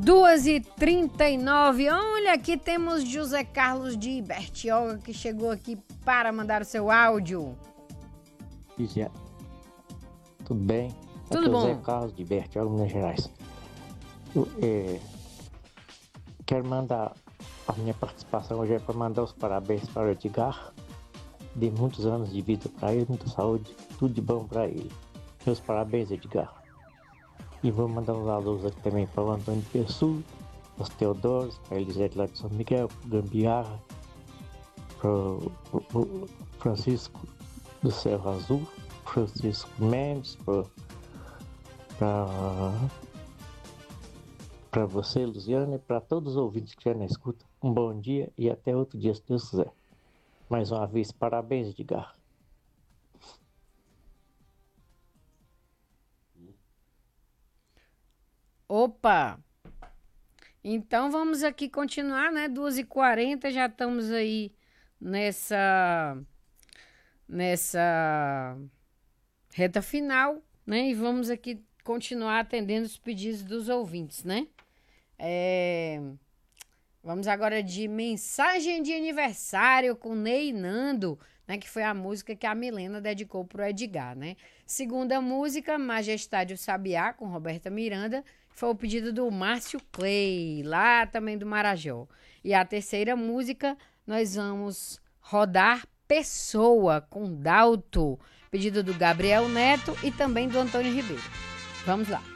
2h39. Olha, aqui temos José Carlos de Bertioga, que chegou aqui para mandar o seu áudio. Tudo bem? Tudo aqui bom. José Carlos de Bertioga, Minas Gerais. Quero mandar a minha participação hoje para mandar os parabéns para o Edgar. Dê muitos anos de vida para ele, muita saúde, tudo de bom para ele. Meus parabéns, Edgar. E vou mandar uns alôs aqui também para o Antônio Pessu, para os Teodoros, para a Elisete lá de São Miguel, para o Gambiarra, para o Francisco do Cerro Azul, Francisco Mendes, para você, Luciana, e para todos os ouvintes que estiverem na escuta. Um bom dia e até outro dia, se Deus quiser. Mais uma vez, parabéns, Edgar. Opa! Então vamos aqui continuar, né? 2h40, já estamos aí nessa reta final, né? E vamos aqui continuar atendendo os pedidos dos ouvintes, né? Vamos agora de mensagem de aniversário com Ney e Nando, né? Que foi a música que a Milena dedicou pro Edgar, né? Segunda música, Majestade o Sabiá, com Roberta Miranda, que foi o pedido do Márcio Clay, lá também do Marajó. E a terceira música, nós vamos rodar Pessoa, com Dalto, pedido do Gabriel Neto e também do Antônio Ribeiro. Vamos lá.